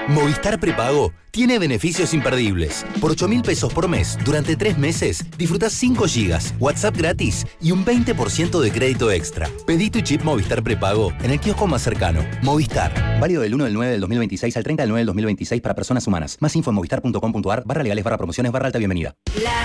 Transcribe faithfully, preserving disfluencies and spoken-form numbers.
Movistar Prepago tiene beneficios imperdibles. Por ocho mil pesos por mes, durante tres meses, disfrutás cinco gigas, WhatsApp gratis y un veinte por ciento de crédito extra. Pedí tu chip Movistar Prepago en el kiosco más cercano. Movistar. Válido del uno del nueve del dos mil veintiséis al treinta del nueve del dos mil veintiséis para personas humanas. Más info en movistar punto com punto ar barra legales barra promociones barra alta bienvenida. La